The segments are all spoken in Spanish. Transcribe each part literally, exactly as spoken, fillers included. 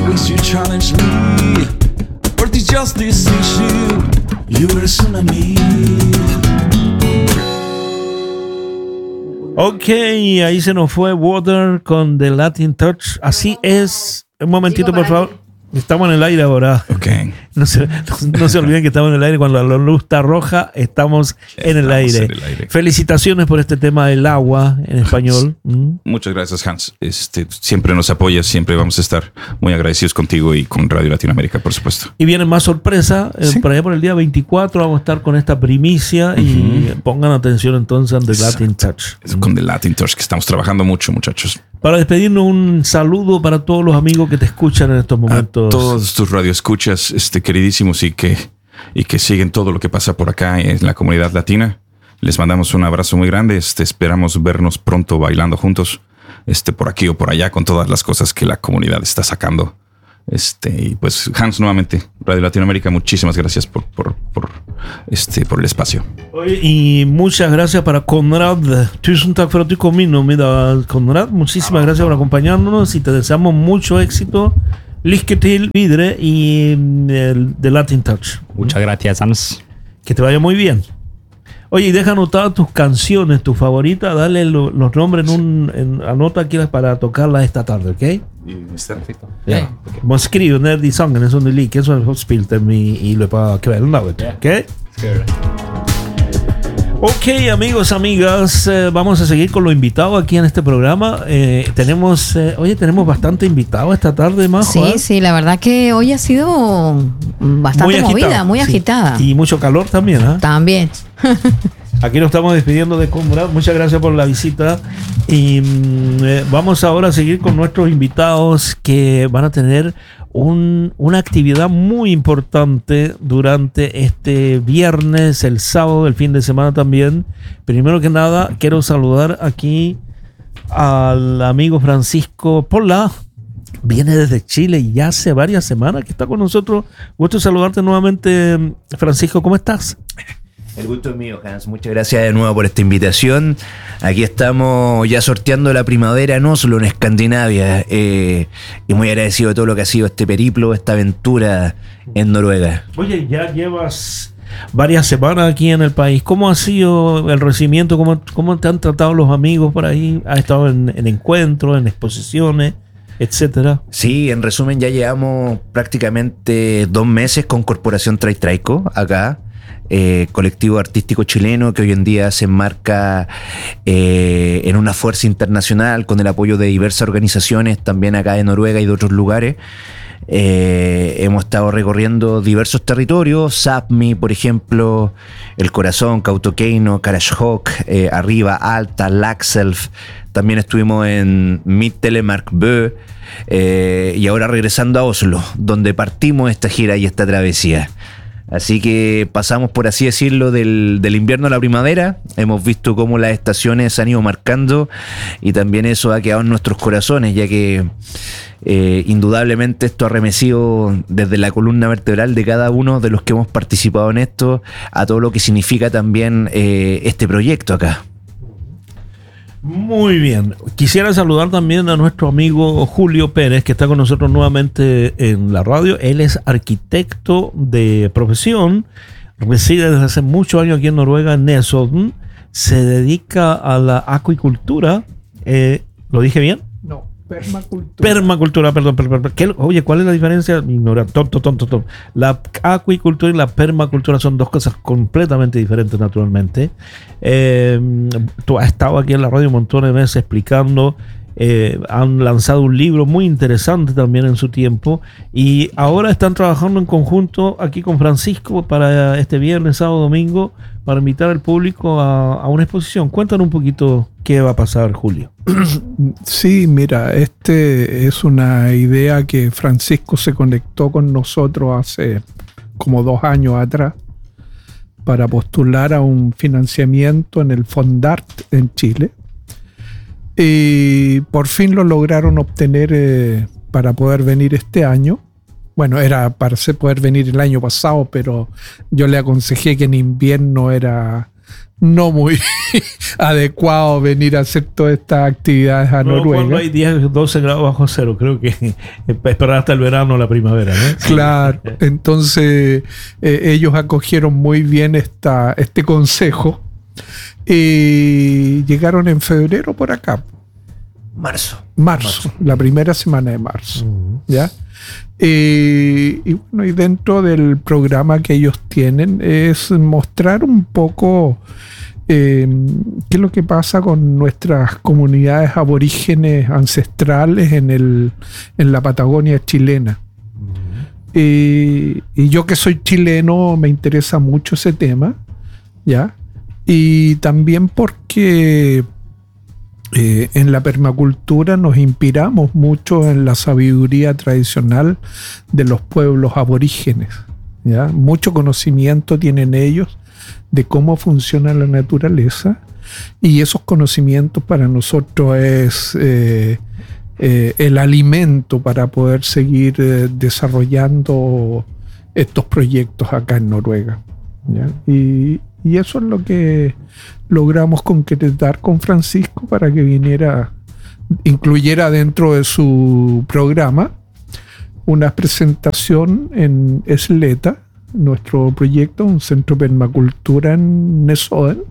ways you challenge me, or it's just this issue, you're a tsunami. Ok, ahí se nos fue Water con The Latin Touch. Así es. Un momentito, por favor. Estamos en el aire ahora. Okay. No se, no, no se olviden que estamos en el aire. Cuando la luz está roja, estamos, en, el estamos aire. en el aire. Felicitaciones por este tema del agua en español. ¿Mm? Muchas gracias, Hans. Este, siempre nos apoyas, siempre vamos a estar muy agradecidos contigo y con Radio Latinoamérica, por supuesto. Y vienen más sorpresas. Sí. Eh, por allá por el día veinticuatro vamos a estar con esta primicia. Uh-huh. Y pongan atención entonces en The Latin Touch. Es con The Latin Touch que estamos trabajando mucho, muchachos. Para despedirnos, un saludo para todos los amigos que te escuchan en estos momentos. A todos tus radioescuchas, este, queridísimos, y que, y que siguen todo lo que pasa por acá en la comunidad latina. Les mandamos un abrazo muy grande. Este, esperamos vernos pronto bailando juntos, este, por aquí o por allá, con todas las cosas que la comunidad está sacando. Este, y pues, Hans, nuevamente, Radio Latinoamérica, muchísimas gracias por, por, por, este, por el espacio. Oye, y muchas gracias para Conrad. Tusen tack för att du kom in, mira, Conrad. Muchísimas gracias por acompañarnos y te deseamos mucho éxito. Lycka till vidare y el The Latin Touch. Muchas gracias, Hans. Que te vaya muy bien. Oye, y deja anotadas tus canciones, tus favoritas, dale lo, los nombres en un, en, anota aquí para tocarlas esta tarde, ¿ok? Perfecto. Ja. Man skriver när de sångerna som du liker så har spilt dem i, i løpet av kvelden, da, vet du. ¿Ok? Ok, amigos, amigas, eh, vamos a seguir con los invitados aquí en este programa. Eh, tenemos, eh, oye, tenemos bastante invitados esta tarde, Majo. Sí, ¿eh? sí, la verdad que hoy ha sido bastante Muy movida, agitado, muy sí. agitada. Y mucho calor también, ¿ah? ¿eh? También. Aquí nos estamos despidiendo de Conrad. Muchas gracias por la visita. Y eh, vamos ahora a seguir con nuestros invitados que van a tener un, una actividad muy importante durante este viernes, el sábado, el fin de semana también. Primero que nada, quiero saludar aquí al amigo Francisco Pola. Viene desde Chile y ya hace varias semanas que está con nosotros. Gusto saludarte nuevamente, Francisco. ¿Cómo estás? El gusto es mío, Hans. Muchas gracias de nuevo por esta invitación. Aquí estamos ya sorteando la primavera en Oslo, en Escandinavia. Eh, y muy agradecido de todo lo que ha sido este periplo, esta aventura en Noruega. Oye, ya llevas varias semanas aquí en el país. ¿Cómo ha sido el recibimiento? ¿Cómo, cómo te han tratado los amigos por ahí? ¿Has estado en, en encuentros, en exposiciones, etcétera? Sí, en resumen ya llevamos prácticamente dos meses con Corporación Trai Traico acá. Eh, colectivo artístico chileno que hoy en día se enmarca eh, en una fuerza internacional con el apoyo de diversas organizaciones también acá de Noruega y de otros lugares. Eh, hemos estado recorriendo diversos territorios, Sápmi, por ejemplo, El Corazón, Kautokeino, Karasjok, eh, Arriba, Alta, Laxelf. También estuvimos en Midt-Telemark-Bø eh, y ahora regresando a Oslo, donde partimos esta gira y esta travesía. Así que pasamos, por así decirlo, del, del invierno a la primavera. Hemos visto cómo las estaciones se han ido marcando y también eso ha quedado en nuestros corazones, ya que eh, indudablemente esto ha remecido desde la columna vertebral de cada uno de los que hemos participado en esto a todo lo que significa también eh, este proyecto acá. Muy bien. Quisiera saludar también a nuestro amigo Julio Pérez, que está con nosotros nuevamente en la radio. Él es arquitecto de profesión, reside desde hace muchos años aquí en Noruega, en Nesodden. Se dedica a la acuicultura. Eh, ¿Lo dije bien? No, permacultura. Permacultura, perdón. perdón, perdón. ¿Qué, oye, ¿cuál es la diferencia? Ignorar. Tonto, tonto, tonto. La acuicultura y la permacultura son dos cosas completamente diferentes, naturalmente. Eh, tú has estado aquí en la radio un montón de veces explicando. Eh, han lanzado un libro muy interesante también en su tiempo y ahora están trabajando en conjunto aquí con Francisco para este viernes, sábado, domingo, para invitar al público a, a una exposición. Cuéntanos un poquito qué va a pasar, Julio. Sí, mira, este es una idea que Francisco se conectó con nosotros hace como dos años atrás para postular a un financiamiento en el Fondart en Chile. Y por fin lo lograron obtener eh, para poder venir este año. Bueno, era para poder venir el año pasado, pero yo le aconsejé que en invierno era no muy adecuado venir a hacer todas estas actividades a No, Noruega. cuando hay diez, doce grados bajo cero, creo que esperar hasta el verano o la primavera, ¿no? Claro, entonces eh, ellos acogieron muy bien esta, este consejo y llegaron en febrero por acá. Marzo. Marzo, la primera semana de marzo. Uh-huh. ¿Ya? Eh, y bueno, y dentro del programa que ellos tienen es mostrar un poco eh, qué es lo que pasa con nuestras comunidades aborígenes ancestrales en, el, en la Patagonia chilena. Uh-huh. Eh, y yo que soy chileno me interesa mucho ese tema, ¿ya? Y también porque Eh, en la permacultura nos inspiramos mucho en la sabiduría tradicional de los pueblos aborígenes, ¿ya? Mucho conocimiento tienen ellos de cómo funciona la naturaleza, y esos conocimientos para nosotros es eh, eh, el alimento para poder seguir eh, desarrollando estos proyectos acá en Noruega, ¿ya? Y, y eso es lo que logramos concretar con Francisco para que viniera, incluyera dentro de su programa una presentación en Sleta, nuestro proyecto, un centro de permacultura en Nesodden,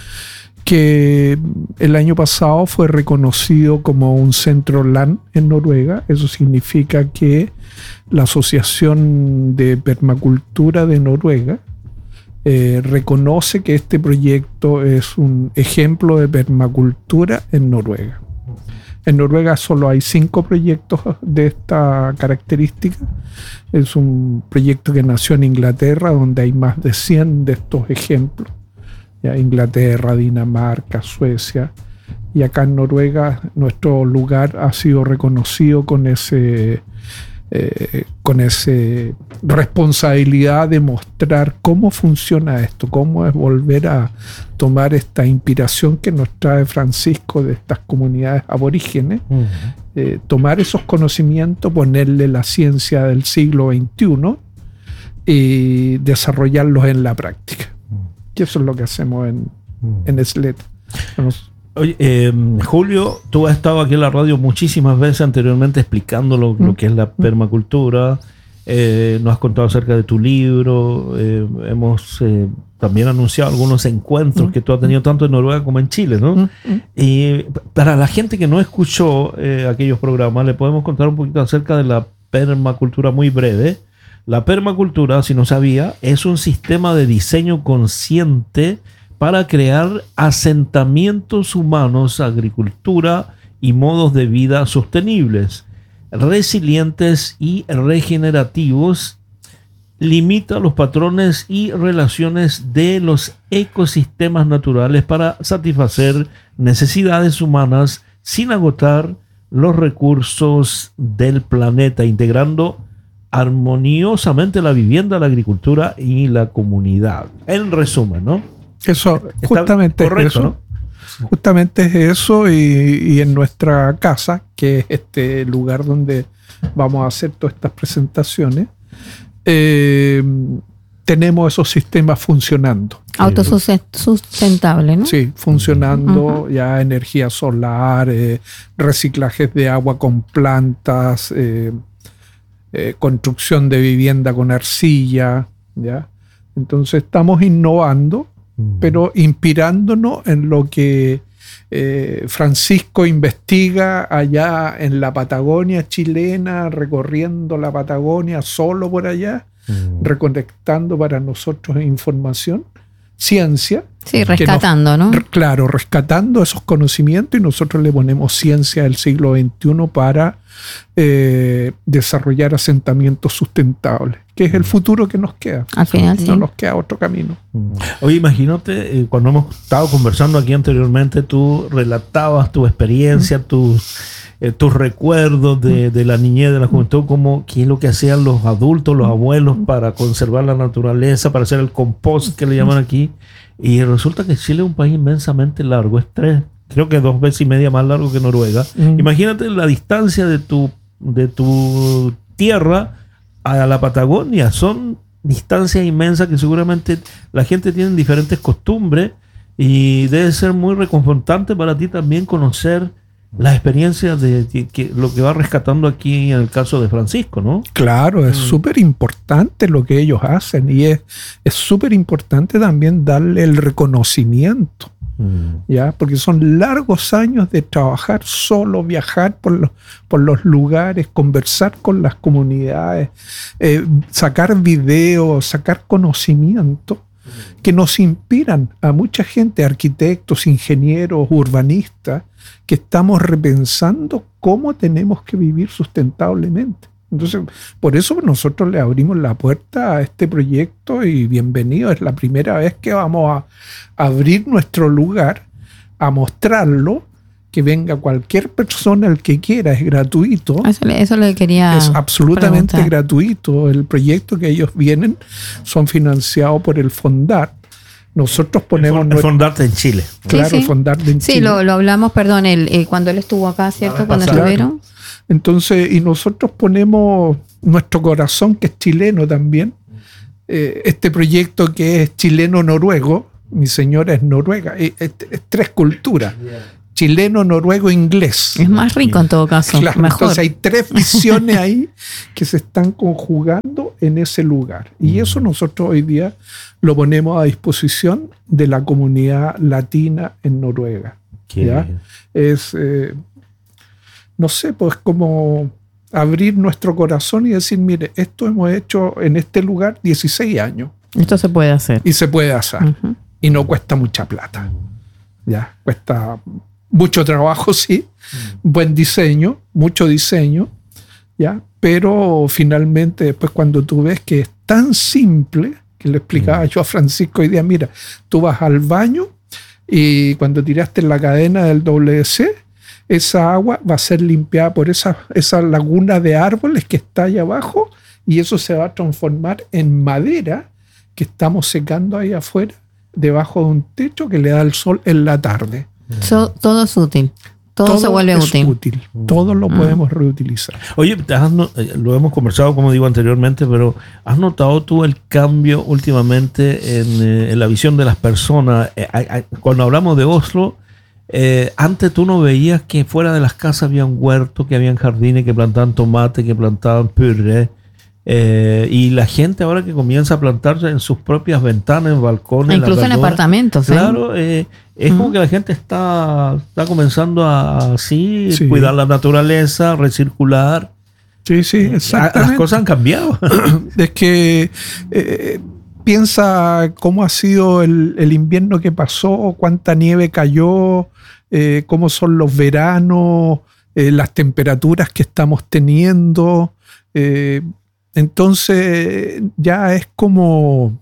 que el año pasado fue reconocido como un centro LAN en Noruega. Eso significa que la Asociación de Permacultura de Noruega Eh, reconoce que este proyecto es un ejemplo de permacultura en Noruega. En Noruega solo hay cinco proyectos de esta característica. Es un proyecto que nació en Inglaterra, donde hay más de cien de estos ejemplos. Ya, Inglaterra, Dinamarca, Suecia. Y acá en Noruega nuestro lugar ha sido reconocido con ese Eh, con esa responsabilidad de mostrar cómo funciona esto, cómo es volver a tomar esta inspiración que nos trae Francisco de estas comunidades aborígenes, uh-huh. eh, tomar esos conocimientos, ponerle la ciencia del siglo veintiuno y desarrollarlos en la práctica. Uh-huh. Y eso es lo que hacemos en, uh-huh. en Sleta. Nos, Oye, eh, Julio, tú has estado aquí en la radio muchísimas veces anteriormente explicando lo, lo que es la permacultura. Eh, nos has contado acerca de tu libro. Eh, hemos eh, también anunciado algunos encuentros que tú has tenido tanto en Noruega como en Chile, ¿no? Y para la gente que no escuchó eh, aquellos programas, le podemos contar un poquito acerca de la permacultura muy breve. La permacultura, si no sabía, es un sistema de diseño consciente para crear asentamientos humanos, agricultura y modos de vida sostenibles, resilientes y regenerativos. Limita los patrones y relaciones de los ecosistemas naturales para satisfacer necesidades humanas sin agotar los recursos del planeta, integrando armoniosamente la vivienda, la agricultura y la comunidad. En resumen, ¿no? Eso, justamente correcto, es eso. ¿no? Justamente es eso, y, y en nuestra casa, que es este lugar donde vamos a hacer todas estas presentaciones, eh, tenemos esos sistemas funcionando. Autosustentable, ¿no? Sí, funcionando, uh-huh. ya energía solar, eh, reciclajes de agua con plantas, eh, eh, construcción de vivienda con arcilla, ¿ya? Entonces estamos innovando, pero inspirándonos en lo que eh, Francisco investiga allá en la Patagonia chilena, recorriendo la Patagonia solo por allá, mm. reconectando para nosotros información, ciencia. Sí, rescatando, nos, ¿no? Claro, rescatando esos conocimientos, y nosotros le ponemos ciencia del siglo veintiuno para eh, desarrollar asentamientos sustentables, que es el futuro que nos queda. Al final, no sí. nos queda otro camino. Oye, imagínate, eh, cuando hemos estado conversando aquí anteriormente, tú relatabas tu experiencia, tus, eh, tus recuerdos de, de la niñez, de la juventud, como qué es lo que hacían los adultos, los abuelos para conservar la naturaleza, para hacer el compost que le llaman aquí. Y resulta que Chile es un país inmensamente largo, es tres, creo que dos veces y media más largo que Noruega. Mm. Imagínate la distancia de tu, de tu tierra a la Patagonia, son distancias inmensas que seguramente la gente tiene diferentes costumbres, Y debe ser muy reconfortante para ti también conocer las experiencias de que, que lo que va rescatando aquí en el caso de Francisco, ¿no? Claro, es súper importante lo que ellos hacen y es es súper importante también darle el reconocimiento. ¿Ya? Porque son largos años de trabajar solo, viajar por los, por los lugares, conversar con las comunidades, eh, sacar videos, sacar conocimiento que nos inspiran a mucha gente, arquitectos, ingenieros, urbanistas, que estamos repensando cómo tenemos que vivir sustentablemente. Entonces, por eso nosotros le abrimos la puerta a este proyecto y bienvenido. Es la primera vez que vamos a abrir nuestro lugar, a mostrarlo, que venga cualquier persona, el que quiera, es gratuito. Eso le, eso le quería Es absolutamente preguntar. gratuito. El proyecto que ellos vienen son financiados por el Fondart. Nosotros ponemos... El nuestro- Fondarte en Chile. Claro, Sí, sí. el Fondart en Sí, Chile. lo, lo hablamos, perdón, el, eh, cuando él estuvo acá, ¿cierto? Cuando pasada. estuvieron. Entonces, y nosotros ponemos nuestro corazón, que es chileno también, eh, este proyecto que es chileno-noruego, mi señora es noruega, es, es- es tres culturas, chileno, noruego, inglés. Es más rico en todo caso, Claro, mejor. entonces hay tres visiones ahí que se están conjugando en ese lugar. Y eso nosotros hoy día lo ponemos a disposición de la comunidad latina en Noruega. Qué ¿Ya? bien. Es, eh, no sé, pues como abrir nuestro corazón y decir, mire, esto hemos hecho en este lugar dieciséis años Esto se puede hacer. y se puede hacer. Ujú. Y no cuesta mucha plata. Ya, cuesta mucho trabajo, sí, buen diseño, mucho diseño, ya, pero finalmente después cuando tú ves que es tan simple, que le explicaba yo a Francisco hoy día, mira, tú vas al baño y cuando tiraste la cadena del W C, esa agua va a ser limpiada por esa, esa laguna de árboles que está ahí abajo y eso se va a transformar en madera que estamos secando ahí afuera debajo de un techo que le da el sol en la tarde. So- todo es útil. Todo, se vuelve es útil. Todo lo podemos reutilizar. Oye, te has no- eh, lo hemos conversado, como digo anteriormente, pero ¿has notado tú el cambio últimamente en, eh, en la visión de las personas? Eh, hay- hay- cuando hablamos de Oslo, eh, antes tú no veías que fuera de las casas había un huerto, que habían jardines, que plantaban tomate, que plantaban puré. Eh, y la gente ahora que comienza a plantarse en sus propias ventanas, en balcones, Incluso las en balconas, apartamentos. ¿eh? claro, eh, es como Ujú. que la gente está, está comenzando a así Sí. cuidar la naturaleza, recircular. Sí, sí, Ah, exactamente. Las cosas han cambiado. Es que eh, piensa cómo ha sido el, el invierno que pasó, cuánta nieve cayó, eh, cómo son los veranos, eh, las temperaturas que estamos teniendo. eh, entonces ya es como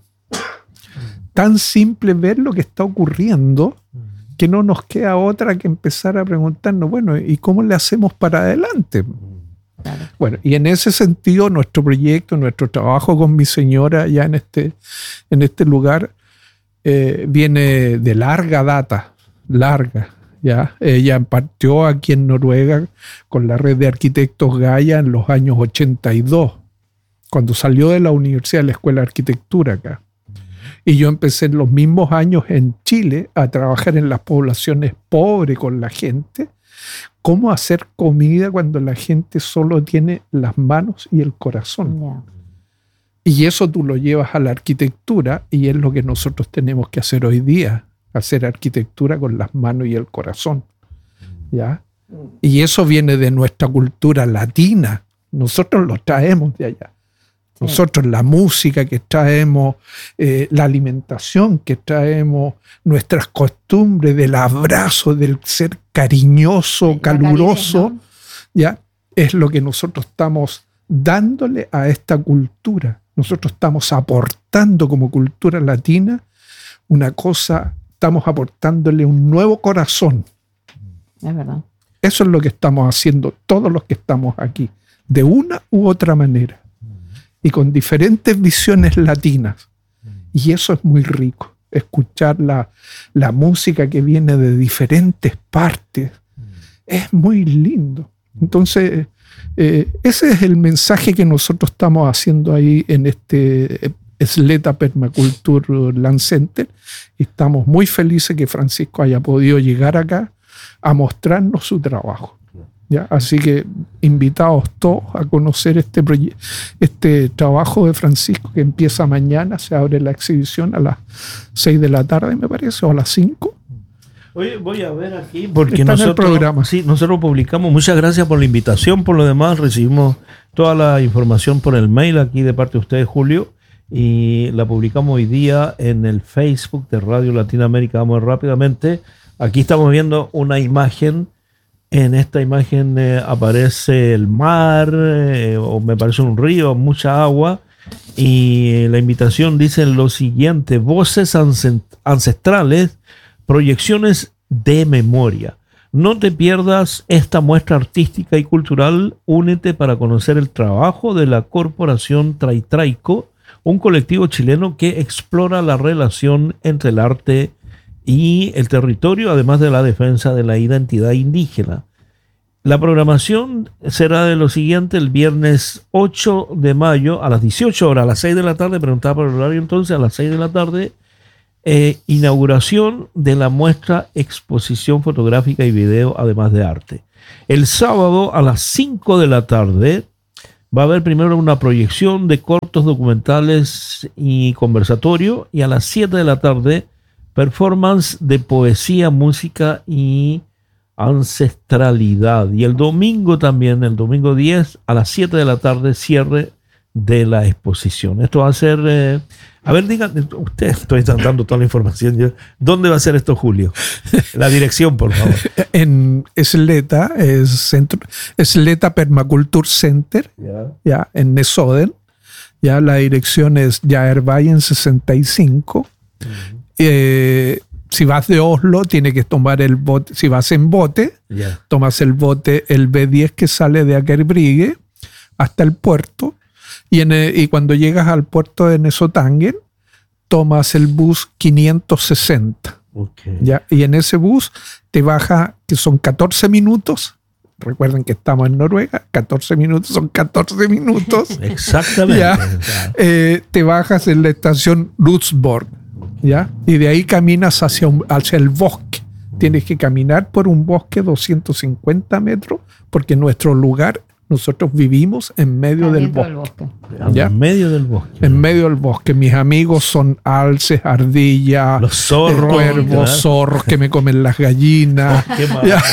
tan simple ver lo que está ocurriendo que no nos queda otra que empezar a preguntarnos, bueno, ¿y cómo le hacemos para adelante? Claro. Bueno, y en ese sentido, nuestro proyecto, nuestro trabajo con mi señora ya en este, en este lugar eh, viene de larga data, larga. ¿ya? Ella partió aquí en Noruega con la red de arquitectos Gaia en los años ochenta y dos, cuando salió de la universidad, de la Escuela de Arquitectura acá. Y yo empecé en los mismos años en Chile a trabajar en las poblaciones pobres con la gente. ¿Cómo hacer comida cuando la gente solo tiene las manos y el corazón? Ya. Y eso tú lo llevas a la arquitectura y es lo que nosotros tenemos que hacer hoy día, hacer arquitectura con las manos y el corazón. ¿Ya? Y eso viene de nuestra cultura latina. Nosotros lo traemos de allá. Nosotros la música que traemos, eh, la alimentación que traemos, nuestras costumbres del abrazo, del ser cariñoso, La caluroso, calidez, ¿no? ¿ya? Es lo que nosotros estamos dándole a esta cultura. Nosotros estamos aportando como cultura latina una cosa, estamos aportándole un nuevo corazón. Es verdad. Eso es lo que estamos haciendo todos los que estamos aquí, de una u otra manera. Y con diferentes visiones latinas. Y eso es muy rico, escuchar la, la música que viene de diferentes partes. Es muy lindo. Entonces, eh, ese es el mensaje que nosotros estamos haciendo ahí en este, Isleta Permaculture Land Center. Y estamos muy felices que Francisco haya podido llegar acá a mostrarnos su trabajo. ¿Ya? Así que invitados todos a conocer este, proye- este trabajo de Francisco, que empieza mañana. Se abre la exhibición a las seis de la tarde, me parece, o a las cinco. Oye, voy a ver aquí porque Está en el nosotros, programa. sí, nosotros publicamos. Muchas gracias por la invitación. Por lo demás, recibimos toda la información por el mail aquí de parte de ustedes, Julio, y la publicamos hoy día en el Facebook de Radio Latinoamérica. Vamos rápidamente. Aquí estamos viendo una imagen. En esta imagen eh, aparece el mar, eh, o me parece un río, mucha agua. Y eh, la invitación dice lo siguiente: voces ancest- ancestrales, proyecciones de memoria. No te pierdas esta muestra artística y cultural. Únete para conocer el trabajo de la Corporación Traitraico, un colectivo chileno que explora la relación entre el arte y el territorio, además de la defensa de la identidad indígena. La programación será de lo siguiente: el viernes ocho de mayo a las dieciocho horas, a las seis de la tarde, preguntaba por el horario entonces, a las seis de la tarde, eh, inauguración de la muestra exposición fotográfica y video, además de arte. El sábado a las cinco de la tarde va a haber primero una proyección de cortos documentales y conversatorio, y a las siete de la tarde performance de poesía, música y ancestralidad. Y el domingo también, el domingo diez a las siete de la tarde, cierre de la exposición. Esto va a ser, eh, a ver, digan, ustedes, estoy dando toda la información yo. ¿Dónde va a ser esto, Julio? La dirección, por favor. En Isleta, es centro, Isleta Permaculture Center, Ya. ya, en Nesoden. Ya, la dirección es Jaerbayen sesenta y cinco. Eh, si vas de Oslo, tienes que tomar el bote. Si vas en bote, Ya. tomas el bote, el B diez que sale de Akerbrygge hasta el puerto. Y, en el- y cuando llegas al puerto de Nesotangen, tomas el bus quinientos sesenta. Okay. ¿Ya? Y en ese bus te baja, que son catorce minutos. Recuerden que estamos en Noruega, catorce minutos son catorce minutos. Exactamente. Ya. Ya. Eh, te bajas en la estación Lutzborg, ¿ya? Y de ahí caminas hacia, un- hacia el bosque. Tienes que caminar por un bosque doscientos cincuenta metros, porque nuestro lugar, nosotros vivimos en medio del Adentro bosque. bosque. ¿Ya? En medio del bosque. En medio del bosque. Mis amigos son alces, ardillas, Los zorros. cuervos, ¿verdad? zorros que me comen las gallinas. Qué mal. Ya.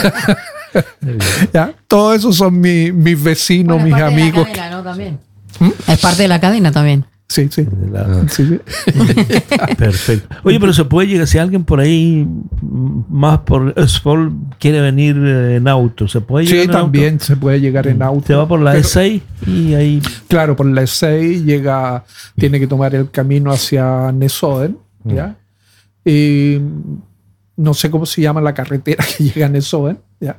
Ya, todos esos son mi- mis vecinos, Bueno, es mis parte de la amigos. cadena, ¿no? También. Es parte de la cadena también. Sí, sí. La- Sí, sí. Perfecto. Oye, pero se puede llegar, si alguien por ahí mm, más por Østfold quiere venir eh, en auto, ¿se puede llegar Sí, en auto? también se puede llegar en auto. Se va por la Pero, E seis y ahí... Claro, por la E seis llega, tiene que tomar el camino hacia Nesoden, ¿ya? Y no sé cómo se llama la carretera que llega a Nesoden, ¿ya?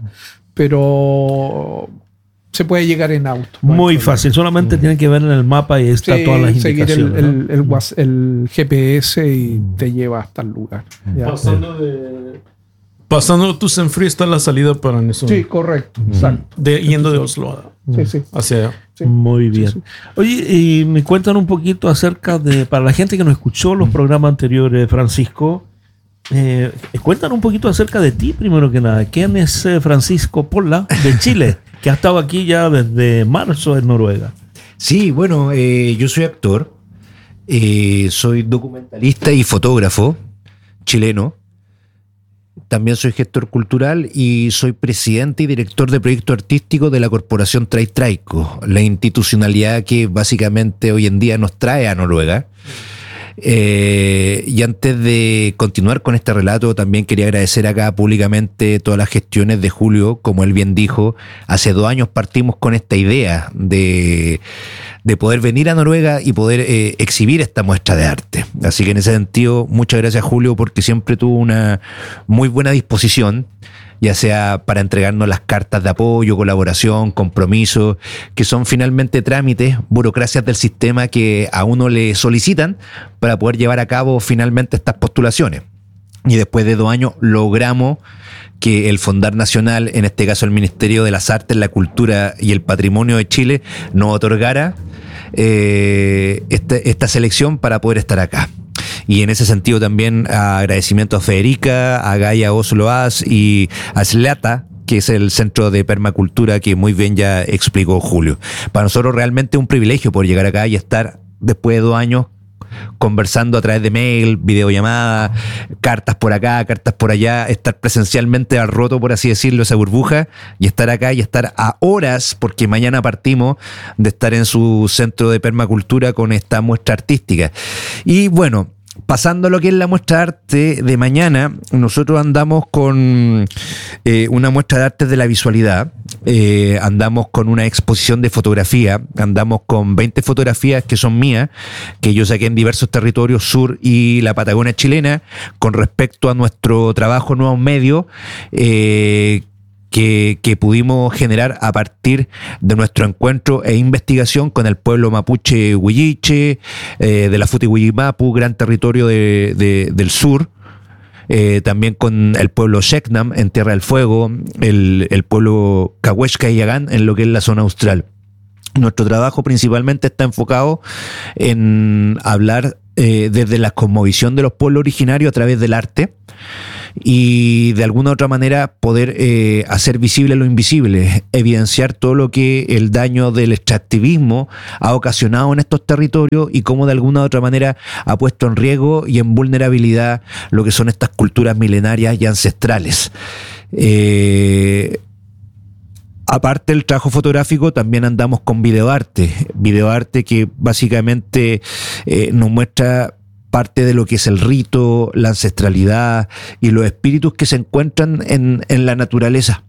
Pero se puede llegar en auto. no hay Muy problema. fácil, solamente tienen que ver en el mapa y está Sí, todas las seguir el, indicaciones. el, ¿no? el was- el G P S y te lleva hasta el lugar. ¿ya? Pasando de. Pasando Tusenfree está la salida para eso. Sí, correcto, exacto. De, yendo de Oslo a- Sí, sí. hacia allá. Sí. Muy bien. sí. Oye, y me cuentan un poquito acerca de, para la gente que no escuchó los programas anteriores, Francisco, eh, cuentan un poquito acerca de ti, primero que nada. ¿Quién es eh, Francisco Pola, de Chile, que ha estado aquí ya desde marzo en Noruega? Sí, bueno, eh, yo soy actor, eh, soy documentalista y fotógrafo chileno. También soy gestor cultural y soy presidente y director de proyectos artísticos de la Corporación Traitraico, la institucionalidad que básicamente hoy en día nos trae a Noruega. Eh, y antes de continuar con este relato, también quería agradecer acá públicamente todas las gestiones de Julio. Como él bien dijo, hace dos años partimos con esta idea de, de poder venir a Noruega y poder eh, exhibir esta muestra de arte. Así que en ese sentido, muchas gracias, Julio, porque siempre tuvo una muy buena disposición, ya sea para entregarnos las cartas de apoyo, colaboración, compromiso, que son finalmente trámites, burocracias del sistema que a uno le solicitan para poder llevar a cabo finalmente estas postulaciones. Y después de dos años logramos que el Fondar Nacional, en este caso el Ministerio de las Artes, la Cultura y el Patrimonio de Chile, nos otorgara eh, este, esta selección para poder estar acá. Y en ese sentido también agradecimiento a Federica, a Gaia Oslo As y a Slata, que es el centro de permacultura que muy bien ya explicó Julio. Para nosotros realmente es un privilegio poder llegar acá y estar después de dos años conversando a través de mail, videollamadas, cartas por acá, cartas por allá, estar presencialmente al roto, por así decirlo, esa burbuja, y estar acá y estar a horas, porque mañana partimos de estar en su centro de permacultura con esta muestra artística. Y bueno, pasando a lo que es la muestra de arte de mañana, nosotros andamos con eh, una muestra de arte de la visualidad, eh, andamos con una exposición de fotografía, andamos con veinte fotografías que son mías, que yo saqué en diversos territorios sur y la Patagonia chilena, con respecto a nuestro trabajo en nuevos medios, eh, Que, que pudimos generar a partir de nuestro encuentro e investigación con el pueblo mapuche Huilliche, eh, de la Futi Huillimapu, gran territorio de, de, del sur, eh, también con el pueblo Xecnam en Tierra del Fuego, el, el pueblo Cahuesca y Yagán en lo que es la zona austral. Nuestro trabajo principalmente está enfocado en hablar eh, desde la cosmovisión de los pueblos originarios a través del arte, y de alguna u otra manera poder eh, hacer visible lo invisible, evidenciar todo lo que el daño del extractivismo ha ocasionado en estos territorios y cómo de alguna u otra manera ha puesto en riesgo y en vulnerabilidad lo que son estas culturas milenarias y ancestrales. Eh, Aparte del trabajo fotográfico, también andamos con videoarte, videoarte que básicamente eh, nos muestra parte de lo que es el rito, la ancestralidad y los espíritus que se encuentran en, en la naturaleza.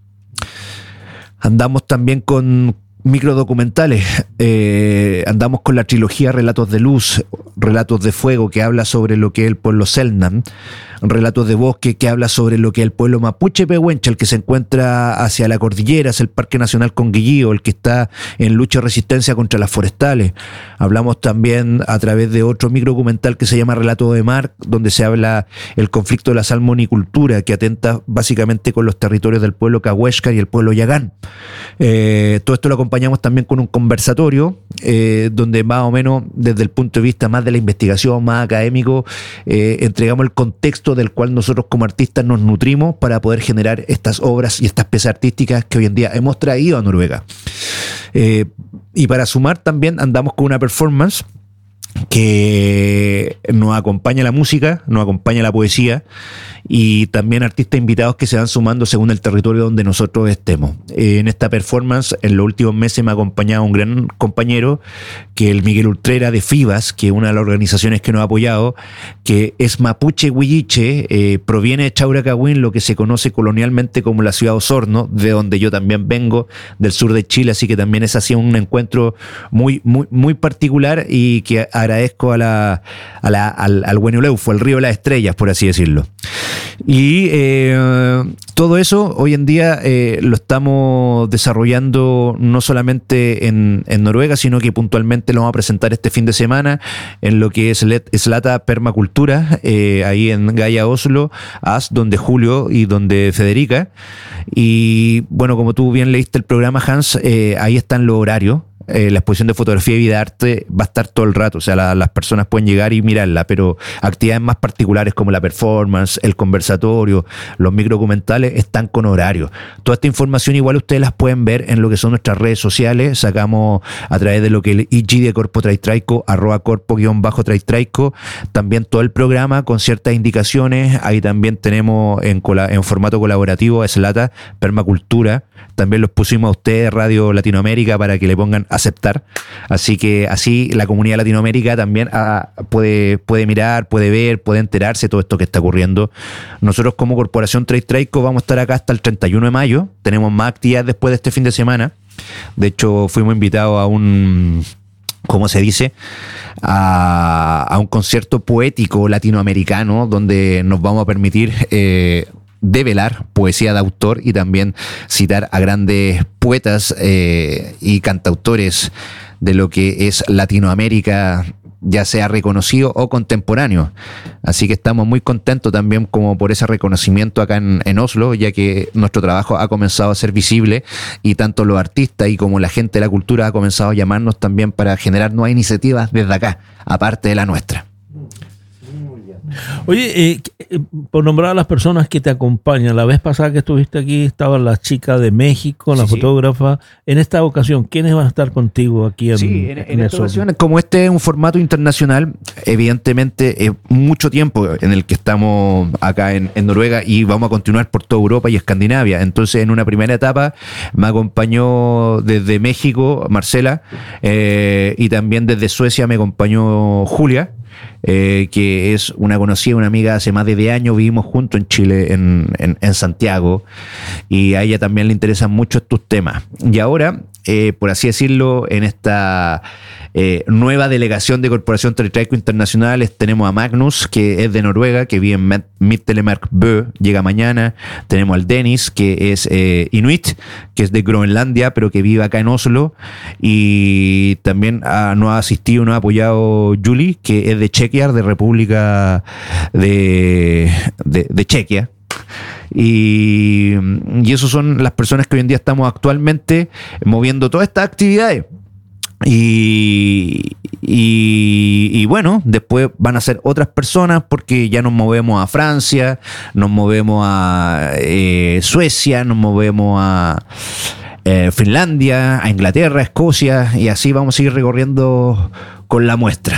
Andamos también con microdocumentales, eh, andamos con la trilogía Relatos de Luz, Relatos de Fuego, que habla sobre lo que es el pueblo Selknam, Relatos de Bosque, que habla sobre lo que es el pueblo mapuche pehuenche, el que se encuentra hacia la cordillera, es el Parque Nacional Conguillío, el que está en lucha y resistencia contra las forestales. Hablamos también a través de otro microdocumental que se llama Relato de Mar, donde se habla el conflicto de la salmonicultura, que atenta básicamente con los territorios del pueblo Cahuéscar y el pueblo Yagán. Eh, todo esto lo acompañamos también con un conversatorio, eh, donde más o menos desde el punto de vista más de la investigación, más académico, eh, entregamos el contexto del cual nosotros como artistas nos nutrimos para poder generar estas obras y estas piezas artísticas que hoy en día hemos traído a Noruega. Eh, y para sumar también andamos con una performance que nos acompaña la música, nos acompaña la poesía y también artistas invitados que se van sumando según el territorio donde nosotros estemos. En esta performance, en los últimos meses me ha acompañado un gran compañero, que es el Miguel Ultrera de FIBAS, que es una de las organizaciones que nos ha apoyado, que es mapuche huilliche, eh, proviene de Chauracahuín, lo que se conoce colonialmente como la ciudad de Osorno, de donde yo también vengo, del sur de Chile, así que también es así un encuentro muy, muy, muy particular y que agradezco a la, a la, al, al Huenuleufo, el río de las estrellas, por así decirlo. Y eh, todo eso hoy en día eh, lo estamos desarrollando no solamente en, en Noruega, sino que puntualmente lo vamos a presentar este fin de semana en lo que es Slata Permacultura, eh, ahí en Gaia Oslo As, donde Julio y donde Federica. Y bueno, como tú bien leíste el programa, Hans, eh, ahí están los horarios. Eh, la exposición de fotografía y videoarte va a estar todo el rato, o sea, la, las personas pueden llegar y mirarla, pero actividades más particulares como la performance, el conversatorio, los microdocumentales están con horario. Toda esta información igual ustedes las pueden ver en lo que son nuestras redes sociales. Sacamos a través de lo que el I G de Corpo Traitraico, arroba corpo guión bajo Traitraico, también todo el programa con ciertas indicaciones. Ahí también tenemos en, en formato colaborativo a Slata Permacultura. También los pusimos a ustedes, Radio Latinoamérica, para que le pongan aceptar. Así que así la comunidad de Latinoamérica también ah, puede, puede mirar, puede ver, puede enterarse de todo esto que está ocurriendo. Nosotros como Corporación Traitraico vamos a estar acá hasta el treinta y uno de mayo. Tenemos más actividades después de este fin de semana. De hecho, fuimos invitados a un... ¿cómo se dice? A, a un concierto poético latinoamericano donde nos vamos a permitir eh, develar poesía de autor y también citar a grandes poetas eh, y cantautores de lo que es Latinoamérica ya sea reconocido o contemporáneo. Así que estamos muy contentos también como por ese reconocimiento acá en, en Oslo, ya que nuestro trabajo ha comenzado a ser visible y tanto los artistas y como la gente de la cultura ha comenzado a llamarnos también para generar nuevas iniciativas desde acá, aparte de la nuestra. Oye, eh, eh, por nombrar a las personas que te acompañan, la vez pasada que estuviste aquí estaban las chicas de México, la Sí, sí. fotógrafa. En esta ocasión, ¿quiénes van a estar contigo aquí en, Sí, en, en en esta eso? ocasión, como este es un formato internacional, evidentemente es mucho tiempo en el que estamos acá en, en Noruega y vamos a continuar por toda Europa y Escandinavia. Entonces, en una primera etapa me acompañó desde México Marcela eh, y también desde Suecia me acompañó Julia. Eh, que es una conocida, una amiga hace más de diez años, vivimos juntos en Chile, en, en, en Santiago, y a ella también le interesan mucho estos temas. Y ahora, eh, por así decirlo, en esta eh, nueva delegación de Corporación Teletraico Internacionales tenemos a Magnus, que es de Noruega, que vive en Midt-Telemark Bø, llega mañana. Tenemos al Dennis, que es eh, Inuit, que es de Groenlandia, pero que vive acá en Oslo. Y también ah, nos ha asistido, nos ha apoyado Julie, que es de Chequia, de República de, de, de Chequia. Y, y esos son las personas que hoy en día estamos actualmente moviendo todas estas actividades. Y, y, y bueno, después van a ser otras personas porque ya nos movemos a Francia, nos movemos a eh, Suecia, nos movemos a eh, Finlandia, a Inglaterra, a Escocia, y así vamos a ir recorriendo con la muestra.